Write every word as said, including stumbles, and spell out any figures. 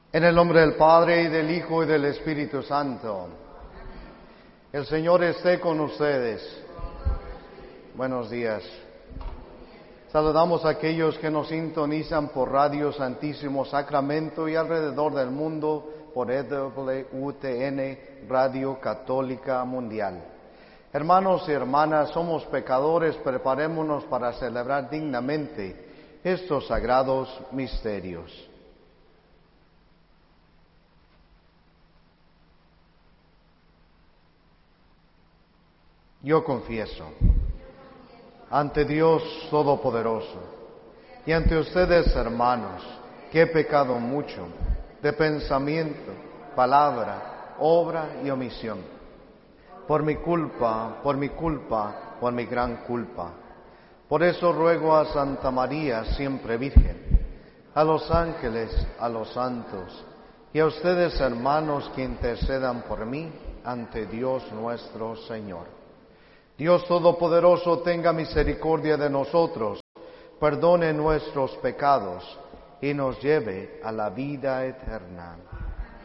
En el nombre del Padre, y del Hijo, y del Espíritu Santo. El Señor esté con ustedes. Buenos días. Saludamos a aquellos que nos sintonizan por Radio Santísimo Sacramento y alrededor del mundo por E W T N, Radio Católica Mundial. Hermanos y hermanas, somos pecadores, preparémonos para celebrar dignamente estos sagrados misterios. Yo confieso ante Dios Todopoderoso y ante ustedes, hermanos, que he pecado mucho de pensamiento, palabra, obra y omisión. Por mi culpa, por mi culpa, por mi gran culpa. Por eso ruego a Santa María, siempre Virgen, a los ángeles, a los santos y a ustedes, hermanos, que intercedan por mí ante Dios nuestro Señor. Dios Todopoderoso tenga misericordia de nosotros, perdone nuestros pecados y nos lleve a la vida eterna.